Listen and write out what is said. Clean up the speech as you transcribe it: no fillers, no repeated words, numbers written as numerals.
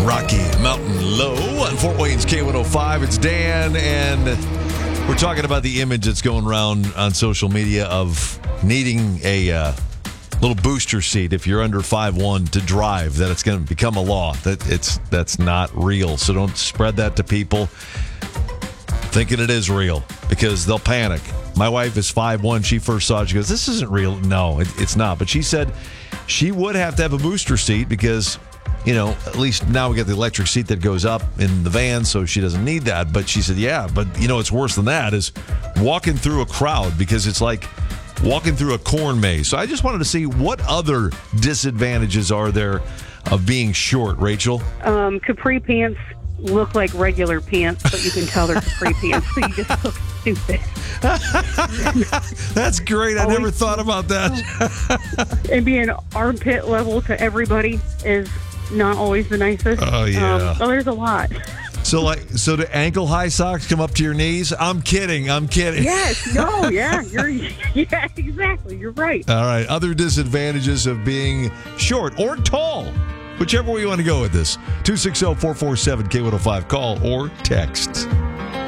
Rocky Mountain Low on Fort Wayne's K105. It's Dan, and we're talking about the image that's going around on social media of needing a little booster seat if you're under 5'1" to drive, that it's going to become a law. That's not real. So don't spread that to people thinking it is real, because they'll panic. My wife is 5'1". She first saw it. She goes, "This isn't real." No, it's not. But she said she would have to have a booster seat because, at least now we got the electric seat that goes up in the van, so she doesn't need that. But she said, yeah, but it's worse than that is walking through a crowd, because it's like walking through a corn maze. So I just wanted to see what other disadvantages are there of being short, Rachel? Capri pants look like regular pants, but you can tell they're capri pants, so you just look stupid. That's great. I never thought about that. And being armpit level to everybody is not always the nicest. Oh, yeah. There's a lot. So do ankle high socks come up to your knees? I'm kidding. Yes. No. Yeah. Yeah. Exactly. You're right. All right. Other disadvantages of being short or tall, whichever way you want to go with this. 260-447-K105. Call or text.